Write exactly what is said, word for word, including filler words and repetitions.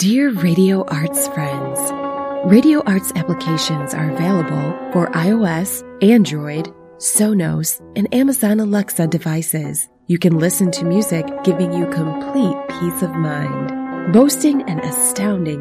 Dear Radio Arts friends, Radio Arts applications are available for iOS, Android, Sonos, and Amazon Alexa devices. You can listen to music giving you complete peace of mind. Boasting an astounding